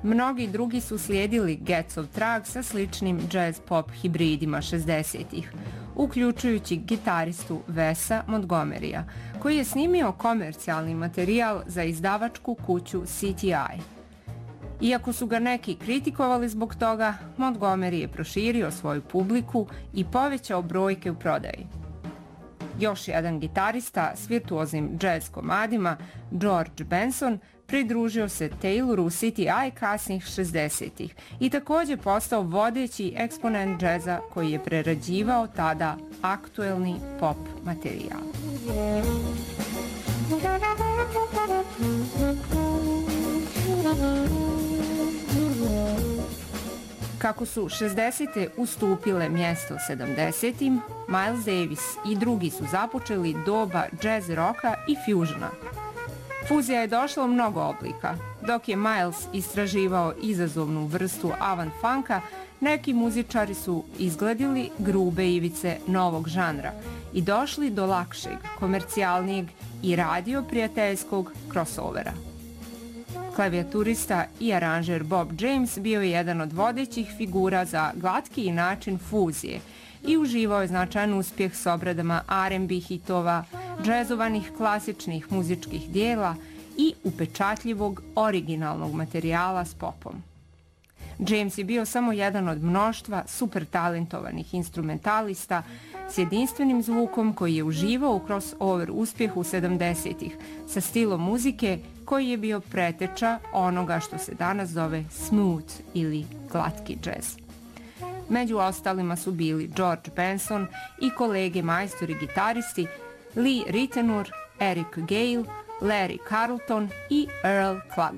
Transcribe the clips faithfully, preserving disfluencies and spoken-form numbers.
Mnogi drugi su slijedili Getzov trag sa sličnim jazz-pop hibridima šezdesetih, uključujući gitaristu Wesa Montgomerya, koji je snimio komercijalni materijal za izdavačku kuću C T I. Iako su ga neki kritikovali zbog toga, Montgomery je proširio svoju publiku i povećao brojke u prodaji. Još jedan gitarista s virtuoznim jazz komadima, George Benson, pridružio se Tayloru u C T I kasnih šezdesetih i također postao vodeći eksponent džeza koji je prerađivao tada aktuelni pop materijal. Kako su šezdesete ustupile mjesto sedamdesetim, Miles Davis i drugi su započeli doba jazz roka i fusiona. Fuzija je došla u mnogo oblika. Dok je Miles istraživao izazovnu vrstu avant funka, neki muzičari su izgledili grube ivice novog žanra i došli do lakšeg, komercijalnijeg i radio prijateljskog crossovera. Klavijaturista i aranžer Bob James bio je jedan od vodećih figura za glatkiji način fuzije i uživao je značajan uspjeh s obradama R and B hitova, džezovanih klasičnih muzičkih dijela i upečatljivog originalnog materijala s popom. James je bio samo jedan od mnoštva super talentovanih instrumentalista s jedinstvenim zvukom koji je uživao u crossover uspjehu sedamdesetih sa stilom muzike koji je bio preteča onoga što se danas zove smooth ili glatki džez. Među ostalima su bili George Benson i kolege majstori gitaristi Lee Ritenour, Eric Gale, Larry Carlton i Earl Klugh.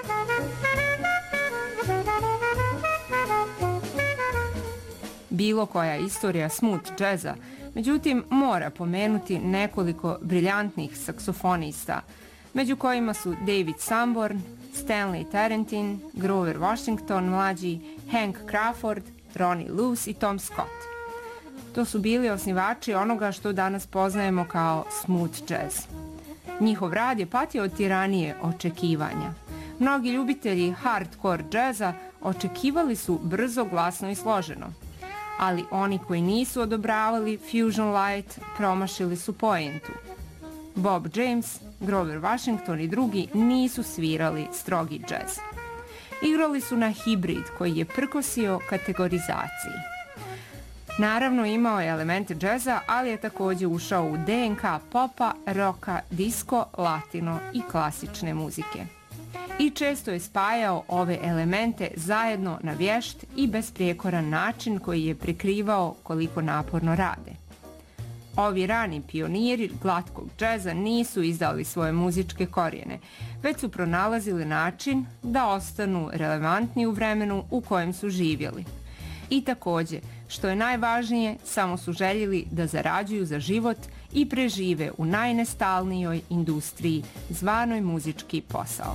Bilo koja istorija smooth džeza, međutim mora pomenuti nekoliko briljantnih saksofonista, među kojima su David Sanborn, Stanley Tarantine, Grover Washington mlađi, Hank Crawford, Ronnie Lewis i Tom Scott. To su bili osnivači onoga što danas poznajemo kao smooth jazz. Njihov rad je patio od tiranije očekivanja. Mnogi ljubitelji hardcore džeza očekivali su brzo, glasno i složeno, ali oni koji nisu odobravali fusion light promašili su poentu. Bob James, Grover Washington i drugi nisu svirali strogi džez. Igrali su na hibrid koji je prkosio kategorizaciji. Naravno imao je elemente džeza, ali je također ušao u D N K popa, roka, disko, latino i klasične muzike. I često je spajao ove elemente zajedno na vješt i besprijekoran način koji je prikrivao koliko naporno rade. Ovi rani pioniri glatkog džeza nisu izdali svoje muzičke korijene, već su pronalazili način da ostanu relevantni u vremenu u kojem su živjeli. I također, što je najvažnije, samo su željeli da zarađuju za život i prežive u najnestalnijoj industriji zvanoj muzički posao.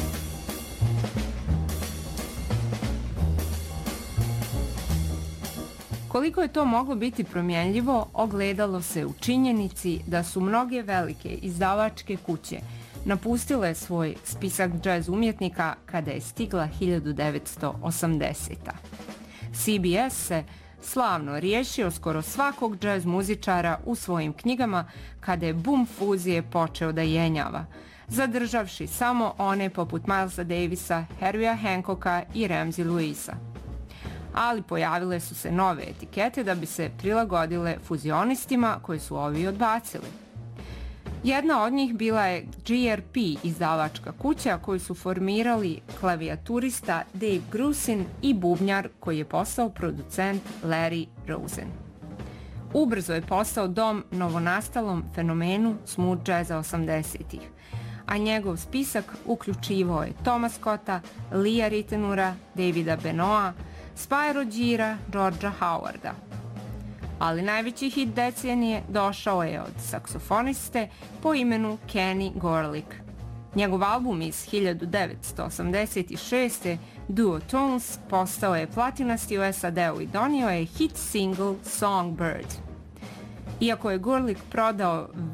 Koliko je to moglo biti promjenljivo, ogledalo se u činjenici da su mnoge velike izdavačke kuće napustile svoj spisak džez umjetnika kada je stigla hiljadu devetsto osamdeseta. C B S se slavno riješio skoro svakog džez muzičara u svojim knjigama kada je bum fuzije počeo da jenjava, zadržavši samo one poput Milesa Davisa, Herbieja Hancocka i Ramsey Lewisa. Ali pojavile su se nove etikete da bi se prilagodile fuzionistima koji su ovi odbacili. Jedna od njih bila je G R P izdavačka kuća koju su formirali klavijaturista Dave Grusin i bubnjar koji je postao producent Larry Rosen. Ubrzo je postao dom novonastalom fenomenu smooth jazza osamdesetih, a njegov spisak uključivao je Toma Scotta, Leea Ritenoura, Davida Benoa, Spyro Gyra, Georgea Howarda. Ali najveći hit decenije došao je od saksofoniste po imenu Kenny Gorlick. Njegov album iz hiljadu devetsto osamdeset šeste. Duotones postao je platinasti u S A D-u i donio je hit single Songbird. Iako je Gorlick prodao